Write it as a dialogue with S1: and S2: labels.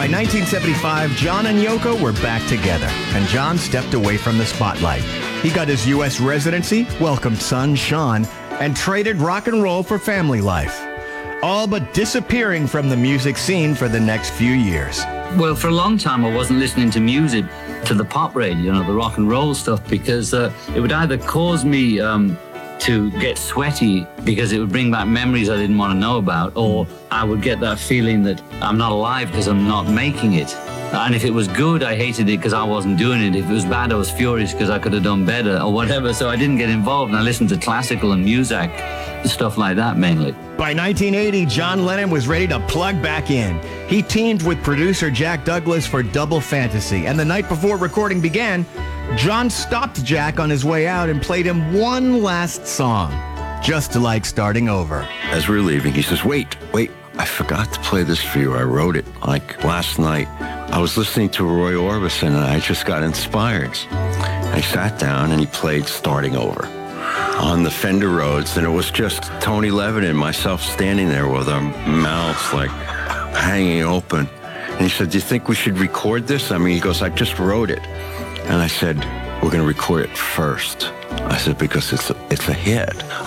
S1: By 1975, John and Yoko were back together, and John stepped away from the spotlight. He got his U.S. residency, welcomed son Sean, and traded rock and roll for family life, all but disappearing from the music scene for the next few years.
S2: Well, for a long time, I wasn't listening to music, to the pop radio, the rock and roll stuff, because it would either cause me to get sweaty because it would bring back memories I didn't want to know about, or I would get that feeling that I'm not alive because I'm not making it. And if it was good, I hated it because I wasn't doing it. If it was bad, I was furious because I could have done better or whatever. So I didn't get involved, and I listened to classical and music, stuff like that mainly.
S1: By 1980, John Lennon was ready to plug back in. He teamed with producer Jack Douglas for Double Fantasy, and the night before recording began, John stopped Jack on his way out and played him one last song, just like starting over.
S3: As we were leaving, he says, wait, I forgot to play this for you. I wrote it like last night. I was listening to Roy Orbison and I just got inspired. I sat down and he played Starting Over on the Fender Rhodes, and it was just Tony Levin and myself standing there with our mouths like hanging open. And he said, do you think we should record this? I mean, he goes, I just wrote it. And I said, we're going to record it first. I said, because it's a hit.